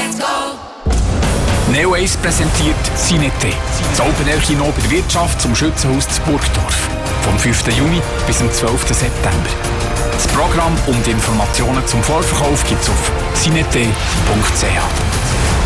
Let's go! Neo Ace präsentiert Cinete. Das Open Air Kino bei der Wirtschaft zum Schützenhaus zu Burgdorf. Vom 5. Juni bis zum 12. September. Das Programm und Informationen zum Vorverkauf gibt es auf cinete.ch.